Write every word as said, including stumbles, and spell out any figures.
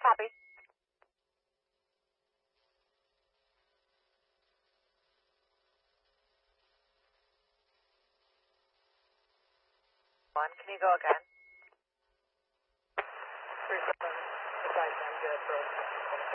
Copy. One, can you go again? three seven, advice, I'm good, bro.